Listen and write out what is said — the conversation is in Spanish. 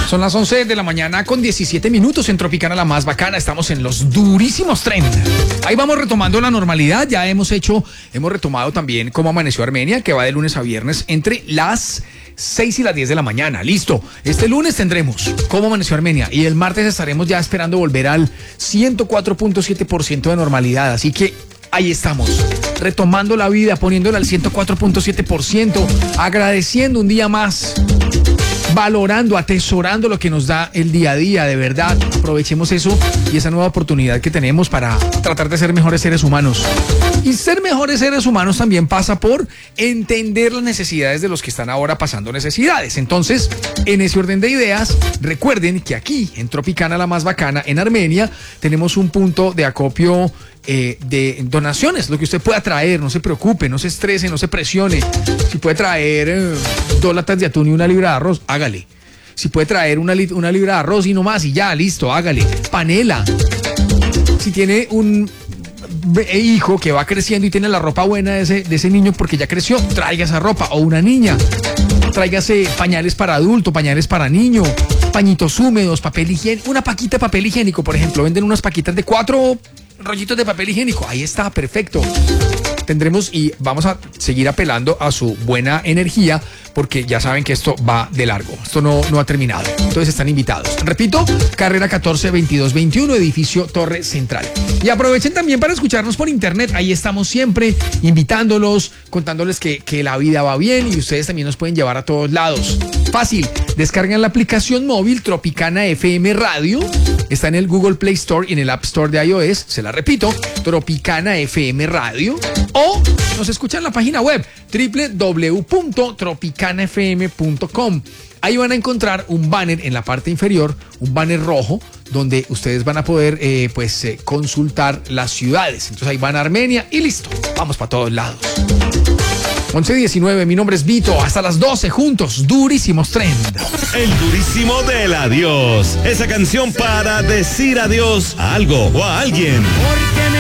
Son las 11 de la mañana con 17 minutos en Tropicana, la más bacana. Estamos en los durísimos trend. Ahí vamos retomando la normalidad. Ya hemos retomado también cómo amaneció Armenia, que va de lunes a viernes entre las 6 y las 10 de la mañana. Listo. Este lunes tendremos cómo amaneció Armenia y el martes estaremos ya esperando volver al 104.7% de normalidad. Así que ahí estamos, retomando la vida, poniéndola al 104.7%, agradeciendo un día más, valorando, atesorando lo que nos da el día a día. De verdad, aprovechemos eso y esa nueva oportunidad que tenemos para tratar de ser mejores seres humanos. Y ser mejores seres humanos también pasa por entender las necesidades de los que están ahora pasando necesidades. Entonces, en ese orden de ideas, recuerden que aquí, en Tropicana, la más bacana, en Armenia, tenemos un punto de acopio de donaciones, lo que usted pueda traer. No se preocupe, no se estrese, no se presione. Si puede traer 2 latas de atún y 1 libra de arroz, hágale. Si puede traer una libra de arroz y no más y ya, listo, hágale. Panela. Si tiene un hijo que va creciendo y tiene la ropa buena de ese niño porque ya creció, traiga esa ropa. O una niña, tráigase pañales para adulto, pañales para niño, pañitos húmedos, papel higiénico, una paquita de papel higiénico, por ejemplo. Venden unas paquitas de 4 rollitos de papel higiénico. Ahí está, perfecto. Tendremos y vamos a seguir apelando a su buena energía porque ya saben que esto va de largo. Esto no ha terminado. Entonces están invitados. Repito, carrera 14-22-21, edificio Torre Central. Y aprovechen también para escucharnos por internet. Ahí estamos siempre invitándolos, contándoles que la vida va bien y ustedes también nos pueden llevar a todos lados. Fácil, descargan la aplicación móvil Tropicana FM Radio. Está en el Google Play Store y en el App Store de iOS. Se la repito, Tropicana FM Radio. O nos escuchan en la página web www.tropicanafm.com. Ahí van a encontrar un banner en la parte inferior, un banner rojo, donde ustedes van a poder consultar las ciudades. Entonces ahí van a Armenia y listo. Vamos para todos lados. 11:19, mi nombre es Vito. Hasta las 12 juntos, durísimos trend. El durísimo del adiós. Esa canción para decir adiós a algo o a alguien.